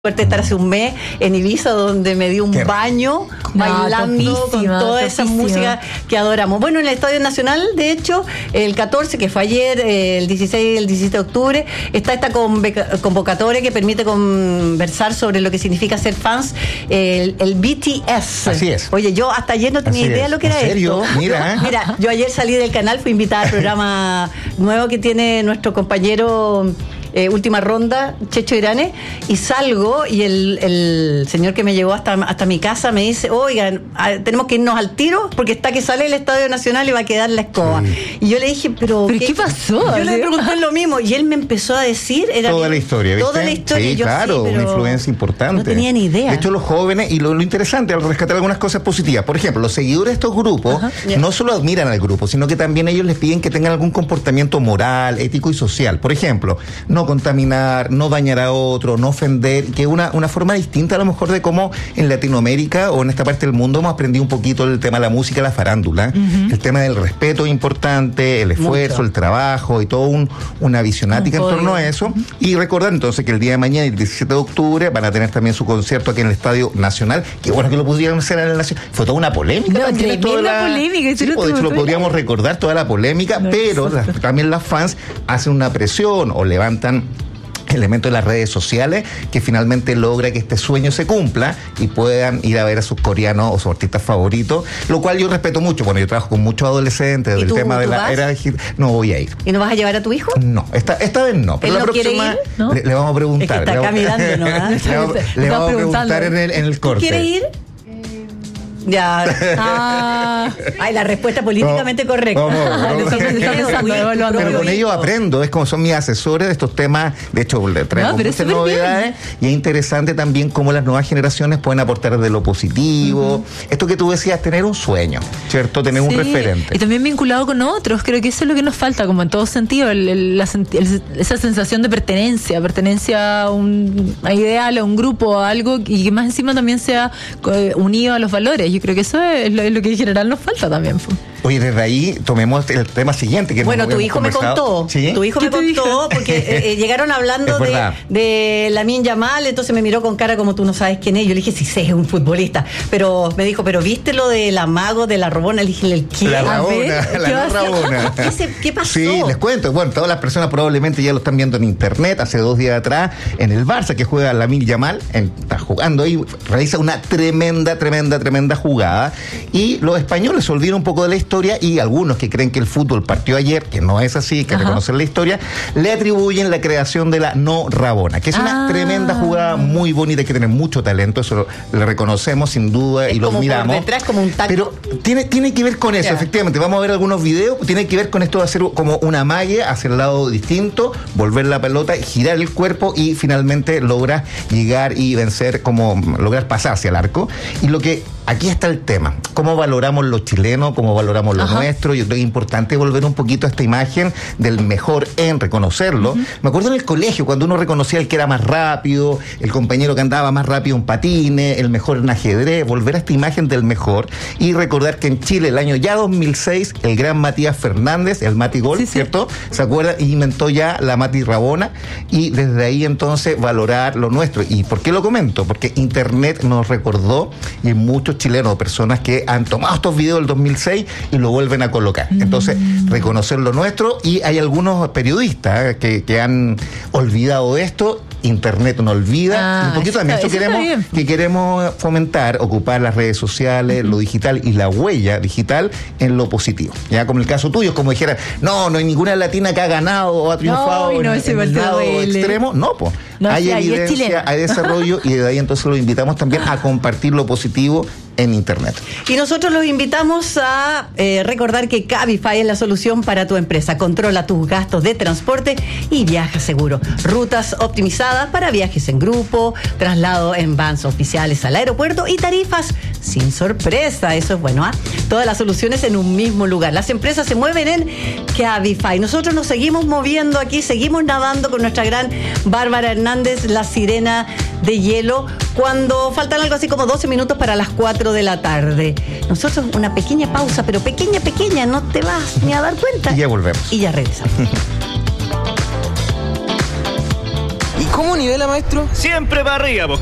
Suerte estar hace un mes en Ibiza, donde me dio un baño bailando con toda esa música que adoramos. Bueno, en el Estadio Nacional, de hecho, el 14, que fue ayer, el 16 y el 17 de octubre, está esta convocatoria que permite conversar sobre lo que significa ser fans, el BTS. Así es. Oye, yo hasta ayer no tenía idea de lo que era esto. Mira, yo ayer salí del canal, fui invitada al programa nuevo que tiene nuestro compañero... Última Ronda, Checho Irane, y salgo y el señor que me llevó hasta mi casa me dice, oigan, tenemos que irnos al tiro porque está que sale el Estadio Nacional y va a quedar la escoba. Sí. Y yo le dije, ¿pero qué pasó? Yo le pregunté lo mismo y él me empezó a decir toda la historia, ¿viste? Toda la historia. Sí, yo, claro, una influencia importante. No tenía ni idea. De hecho, los jóvenes, y lo interesante, al rescatar algunas cosas positivas, por ejemplo, los seguidores de estos grupos no solo admiran al grupo, sino que también ellos les piden que tengan algún comportamiento moral, ético y social. Por ejemplo, no contaminar, no dañar a otro, no ofender, que es una forma distinta a lo mejor de cómo en Latinoamérica o en esta parte del mundo hemos aprendido un poquito el tema de la música, la farándula, el tema del respeto es importante, el esfuerzo, el trabajo y todo una visionática en torno a eso. Y recordar entonces que el día de mañana, el 17 de octubre, van a tener también su concierto aquí en el Estadio Nacional, que bueno que lo pudieron hacer en el Nacional. Fue toda una polémica. No, tremenda polémica. Sí, de hecho lo podríamos recordar, toda la polémica, pero también las fans hacen una presión o levantan elementos de las redes sociales que finalmente logra que este sueño se cumpla y puedan ir a ver a sus coreanos o sus artistas favoritos, lo cual yo respeto mucho. Bueno, yo trabajo con muchos adolescentes del tema de la era digital. No voy a ir. ¿Y no vas a llevar a tu hijo? No, esta vez no. Pero ¿Él la no próxima quiere ir? ¿No? Le vamos a preguntar. Es que está acá mirándonos, le vamos a preguntar en el corte. ¿Quieres ir? Ya. Ay, la respuesta políticamente correcta. Pero con ellos aprendo, es como son mis asesores de estos temas. De hecho, le traigo muchas novedades. Y es interesante también cómo las nuevas generaciones pueden aportar de lo positivo. Esto que tú decías, tener un sueño, ¿cierto? Tener un referente. Y también vinculado con otros. Creo que eso es lo que nos falta, como en todo sentido, esa sensación de pertenencia a un ideal, a un grupo, a algo, y que más encima también sea unido a los valores. Yo creo que eso es lo que en general nos falta también. Oye, desde ahí tomemos el tema siguiente. Que bueno, tu hijo me contó. ¿Sí? Tu hijo me contó porque llegaron hablando de Lamine Yamal, entonces me miró con cara como tú no sabes quién es. Yo le dije, sí sé, es un futbolista. Pero me dijo, ¿pero viste lo del amago de la Rabona? Le dije, ¿qué? La Rabona. ¿Qué pasó? Sí, les cuento. Bueno, todas las personas probablemente ya lo están viendo en internet. Hace 2 días atrás, en el Barça, que juega Lamine Yamal, está jugando ahí, realiza una tremenda jugada. Y los españoles se olvidan un poco de la historia, y algunos que creen que el fútbol partió ayer, que no es así, que reconocer la historia, le atribuyen la creación de la no Rabona, que es una tremenda jugada muy bonita, que tiene mucho talento, eso le reconocemos sin duda y lo miramos. Detrás como un taco. Pero tiene que ver con eso, efectivamente. Vamos a ver algunos videos, tiene que ver con esto de hacer como una magia hacia el lado distinto, volver la pelota, girar el cuerpo y finalmente lograr llegar y vencer, como lograr pasarse al arco. Y lo que aquí está el tema, cómo valoramos los chilenos, cómo valoramos lo nuestro. Yo creo que es importante volver un poquito a esta imagen del mejor en reconocerlo. Me acuerdo en el colegio, cuando uno reconocía el que era más rápido, el compañero que andaba más rápido en patines, el mejor en ajedrez, volver a esta imagen del mejor y recordar que en Chile, el año ya 2006, el gran Matías Fernández, el Mati Gol, ¿cierto? ¿Se acuerda? Inventó ya la Mati Rabona, y desde ahí entonces valorar lo nuestro. ¿Y por qué lo comento? Porque internet nos recordó, y hay muchos chilenos, personas que han tomado estos videos del 2006 y lo vuelven a colocar. Entonces, reconocer lo nuestro, y hay algunos periodistas que han olvidado esto. Internet no olvida. Un poquito también esto queremos fomentar, ocupar las redes sociales, lo digital y la huella digital en lo positivo. Ya como el caso tuyo, como dijera, no hay ninguna latina que ha ganado o ha triunfado en el lado extremo. No, pues. Hay evidencia, hay desarrollo, y de ahí entonces los invitamos también a compartir lo positivo en internet. Y nosotros los invitamos a recordar que Cabify es la solución para tu empresa. Controla tus gastos de transporte y viaja seguro. Rutas optimizadas para viajes en grupo, traslado en vans oficiales al aeropuerto y tarifas sin sorpresa. Eso es bueno, Todas las soluciones en un mismo lugar. Las empresas se mueven en Cabify. Nosotros nos seguimos moviendo aquí, seguimos nadando con nuestra gran Bárbara Hernández, la sirena de hielo, cuando faltan algo así como 12 minutos para las 4 de la tarde. Nosotros una pequeña pausa, pero pequeña, no te vas ni a dar cuenta. Y ya volvemos. Y ya regresamos. cómo nivela, maestro? Siempre para arriba,